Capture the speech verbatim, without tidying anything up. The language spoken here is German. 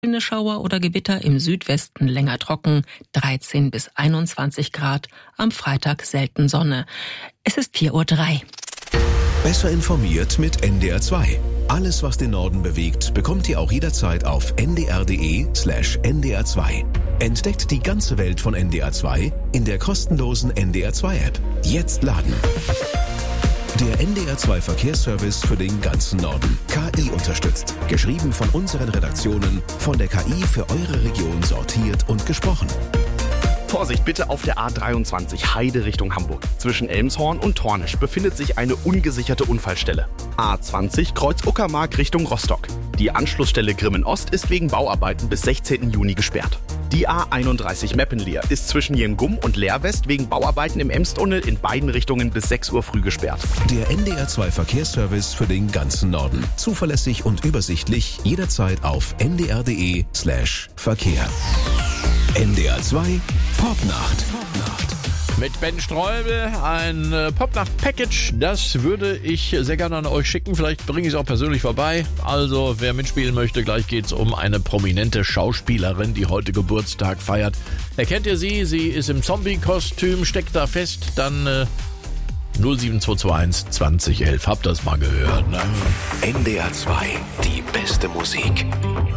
Schauer oder Gewitter, im Südwesten länger trocken, dreizehn bis einundzwanzig Grad, am Freitag selten Sonne. Es ist vier Uhr drei. Besser informiert mit N D R zwei. Alles, was den Norden bewegt, bekommt ihr auch jederzeit auf n d r punkt d e slash n d r zwei. Entdeckt die ganze Welt von N D R zwei in der kostenlosen N D R zwei App. Jetzt laden. Der N D R zwei Verkehrsservice für den ganzen Norden. K I unterstützt. Geschrieben von unseren Redaktionen, von der K I für eure Region sortiert und gesprochen. Vorsicht bitte auf der A dreiundzwanzig Heide Richtung Hamburg. Zwischen Elmshorn und Tornisch befindet sich eine ungesicherte Unfallstelle. A zwanzig Kreuz Uckermark Richtung Rostock. Die Anschlussstelle Grimmen Ost ist wegen Bauarbeiten bis sechzehnten Juni gesperrt. Die A einunddreißig Meppenleer ist zwischen Jengumm und Leerwest wegen Bauarbeiten im Emstunnel in beiden Richtungen bis sechs Uhr früh gesperrt. Der N D R zwei Verkehrsservice für den ganzen Norden. Zuverlässig und übersichtlich, jederzeit auf n d r punkt d e slash Verkehr. N D R zwei Popnacht. Mit Ben Streubel, ein äh, Popnacht-Package, das würde ich sehr gerne an euch schicken. Vielleicht bringe ich es auch persönlich vorbei. Also, wer mitspielen möchte, gleich geht es um eine prominente Schauspielerin, die heute Geburtstag feiert. Erkennt ihr sie? Sie ist im Zombie-Kostüm, steckt da fest. Dann äh, null sieben zwei zwei eins zwanzig elf. Habt das mal gehört, ne? N D R zwei, die beste Musik.